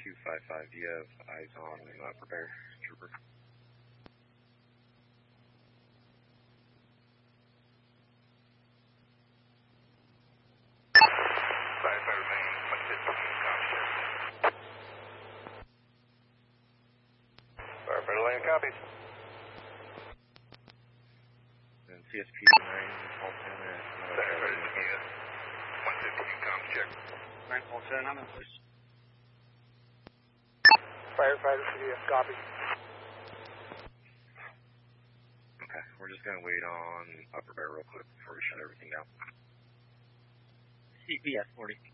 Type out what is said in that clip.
255, do you have eyes on Upper Bear, Trooper? Firefighter Lane, copies. And CSP 9, Halton at... Firefighter Kia, 115, comms check. 9 Halton, I'm in place. Firefighter Kia, copy. Okay, we're just going to wait on Upper Bear real quick before we shut everything down. CPS 40.